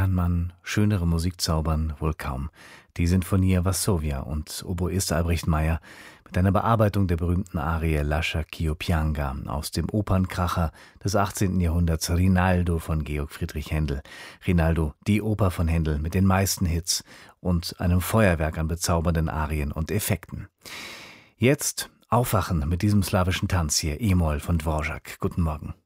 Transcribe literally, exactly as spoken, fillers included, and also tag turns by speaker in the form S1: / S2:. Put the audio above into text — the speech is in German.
S1: kann man schönere Musik zaubern? Wohl kaum. Die Sinfonia Varsovia und Oboist Albrecht Meyer mit einer Bearbeitung der berühmten Arie Lascia ch'io pianga aus dem Opernkracher des achtzehnten Jahrhunderts Rinaldo von Georg Friedrich Händel. Rinaldo, die Oper von Händel mit den meisten Hits und einem Feuerwerk an bezaubernden Arien und Effekten. Jetzt Aufwachen mit diesem slawischen Tanz hier, E-Moll von Dvorak. Guten Morgen.